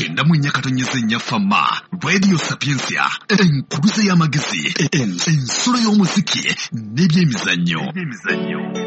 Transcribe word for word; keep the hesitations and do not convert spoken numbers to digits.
kenda mu nnya katonnyeza ennya fama Radio Sapiensia enkuluze y'amagezi ensulo y'omuziki n'ebyemizannyo.